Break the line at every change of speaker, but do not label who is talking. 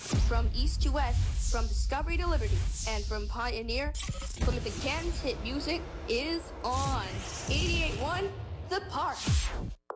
From east to west, from Discovery to Liberty, and from Pioneer, Plymouth and Canton's hit music is on. 88.1 The Park.